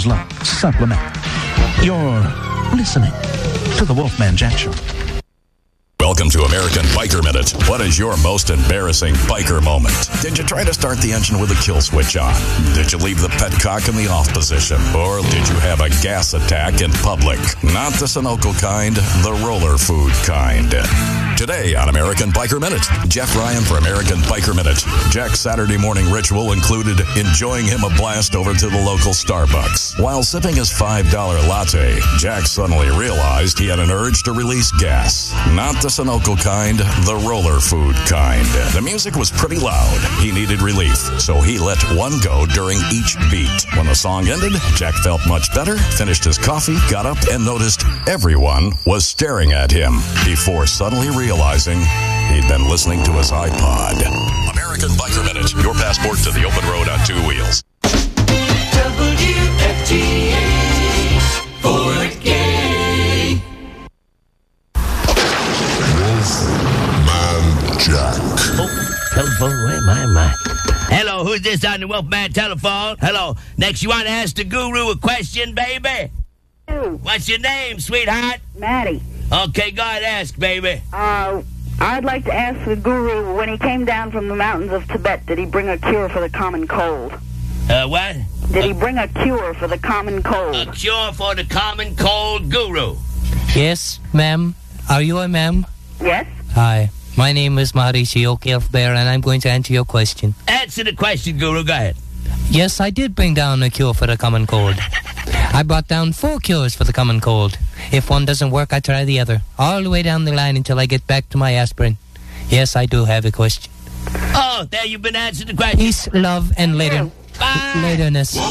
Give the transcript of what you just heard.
Heroes Love Supplement. You're listening to The Wolfman Jack Show. Welcome to American Biker Minute. What is your most embarrassing biker moment? Did you try to start the engine with a kill switch on? Did you leave the petcock in the off position? Or did you have a gas attack in public? Not the Sunoco kind, the roller food kind. Today on American Biker Minute, Jeff Ryan for American Biker Minute. Jack's Saturday morning ritual included enjoying him a blast over to the local Starbucks. While sipping his $5 latte, Jack suddenly realized he had an urge to release gas. Not the Sunoco kind, the roller food kind. The music was pretty loud. He needed relief, so he let one go during each beat. When the song ended, Jack felt much better, finished his coffee, got up, and noticed everyone was staring at him before suddenly realizing he'd been listening to his iPod. American Biker Minute, your passport to the open road on two wheels. WFTA for the gay. Wolfman Jack. Oh, telephone, where am I? Hello, who's this on the Wolfman telephone? Hello. Next, you want to ask the guru a question, baby? What's your name, sweetheart? Maddie. Okay, go ahead, ask, baby. I'd like to ask the guru, when he came down from the mountains of Tibet, did he bring a cure for the common cold? What? Did he bring a cure for the common cold? A cure for the common cold, guru. Yes, ma'am. Are you a ma'am? Yes? Hi. My name is Mauricio Elfbear, and I'm going to answer your question. Answer the question, guru. Go ahead. Yes, I did bring down a cure for the common cold. I brought down 4 cures for the common cold. If one doesn't work, I try the other. All the way down the line until I get back to my aspirin. Yes, I do have a question. Oh, there you've been answering the question. Peace, love, and later. Bye. Laterness.